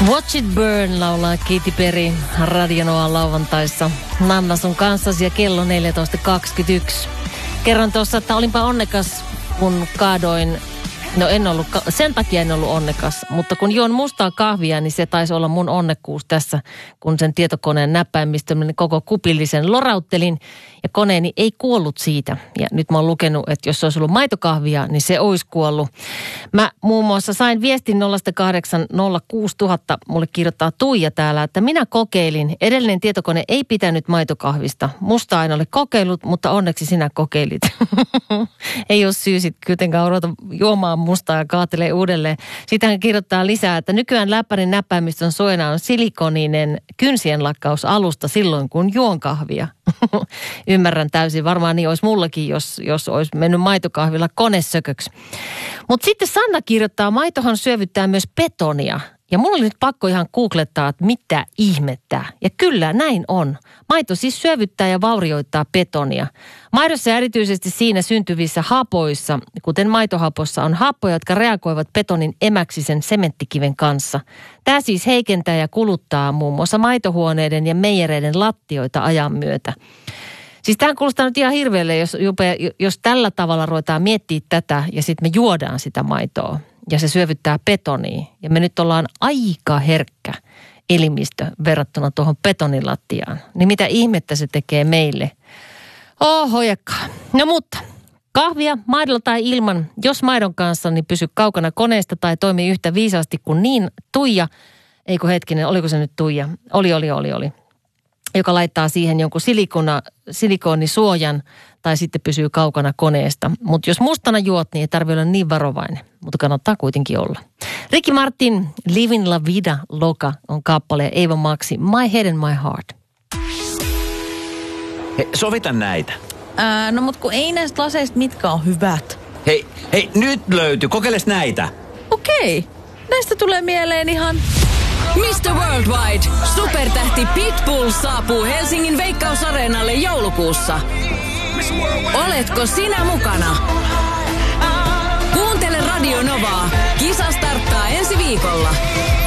Watch It Burn laulaa Katy Perry Radio Novan lauantaissa. Nanna sun kanssasi ja kello 14.21. Kerron tuossa, että olinpa onnekas, kun kaadoin. No sen takia en ollut onnekas, mutta kun juon mustaa kahvia, niin se taisi olla mun onnekkuus tässä, kun sen tietokoneen näppäimistön koko kupillisen lorauttelin ja koneeni ei kuollut siitä. Ja nyt mä oon lukenut, että jos se olisi ollut maitokahvia, niin se olisi kuollut. Mä muun muassa sain viestin 0806000, mulle kirjoittaa Tuija täällä, että minä kokeilin. Edellinen tietokone ei pitänyt maitokahvista. Mustaa en ole kokeillut, mutta onneksi sinä kokeilit. Ei ole syy sitten kuitenkaan odota juomaan mustaa ja kaatelee uudelleen. Sitten hän kirjoittaa lisää, että nykyään läppärin näppäimistön suojana on silikoninen kynsien lakkausalusta silloin, kun juon kahvia. Ymmärrän täysin. Varmaan niin olisi mullakin, jos olisi mennyt maitokahvilla konesököksi. Mutta sitten Sanna kirjoittaa, maitohan syövyttää myös betonia. Ja mulla oli nyt pakko ihan googlettaa, että mitä ihmettä. Ja kyllä, näin on. Maito siis syövyttää ja vaurioittaa betonia. Maidossa ja erityisesti siinä syntyvissä hapoissa, kuten maitohapossa, on happoja, jotka reagoivat betonin emäksisen sementtikiven kanssa. Tämä siis heikentää ja kuluttaa muun muassa maitohuoneiden ja meijereiden lattioita ajan myötä. Siis tämä kuulostaa nyt ihan hirveälle, jos tällä tavalla ruvetaan miettimään tätä ja sitten me juodaan sitä maitoa. Ja se syövyttää betonia. Ja me nyt ollaan aika herkkä elimistö verrattuna tuohon betonilattiaan. Niin mitä ihmettä se tekee meille? Hojakka. No mutta kahvia maidolla tai ilman. Jos maidon kanssa, niin pysy kaukana koneesta tai toimi yhtä viisaasti kuin niin Tuija. Eikö hetkinen, oliko se nyt Tuija? Oli. Joka laittaa siihen jonkun silikoonisuojan tai sitten pysyy kaukana koneesta. Mutta jos mustana juot, niin ei tarvitse olla niin varovainen. Mutta kannattaa kuitenkin olla. Ricky Martin, Living La Vida Loca on kappale Eeva Maxi, My Head and My Heart. Hei, sovita näitä. No mut kun ei näistä laseista mitkä on hyvät. Hei, nyt löytyy. Kokeiles näitä. Okei. Näistä tulee mieleen ihan... Mr. Worldwide, supertähti Pitbull saapuu Helsingin Veikkausareenalle joulukuussa. Oletko sinä mukana? Kuuntele Radio Novaa. Kisa starttaa ensi viikolla.